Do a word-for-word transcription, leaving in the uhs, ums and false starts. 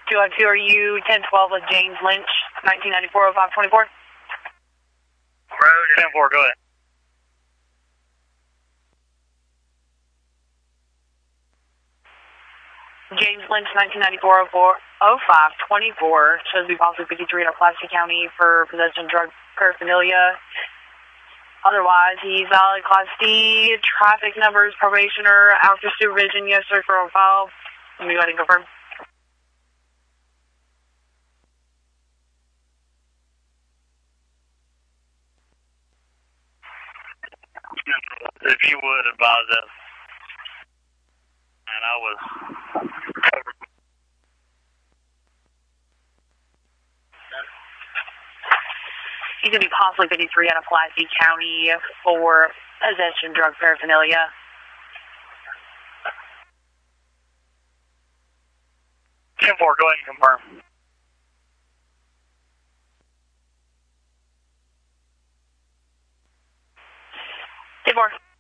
two oh two, are you ten twelve with James Lynch, nineteen ninety-four oh five twenty-four? Roger, ten four, go ahead. James Lynch, nineteen ninety-four oh five twenty-four, shows to be possibly fifty-three in Pulaski County for possession of drug paraphernalia. Otherwise, he's valid Class D, traffic numbers, probationer, after supervision, yes sir, for file. Let me go ahead and confirm. If you would advise us. And I was covered. He's going to be possibly fifty-three out of Pulaski County for possession of drug paraphernalia. ten four, go ahead and confirm. ten four.